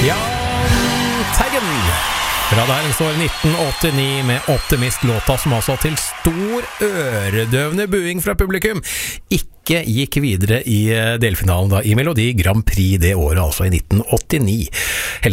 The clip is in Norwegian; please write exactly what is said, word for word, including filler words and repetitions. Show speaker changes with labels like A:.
A: Jahn Teigen. Fra der står nitten åttini med Optimist-låta, som altså til stor øredøvende buing fra publikum ikke gikk videre i delfinalen da, i Melodi Grand Prix det året, altså i nitten åttini.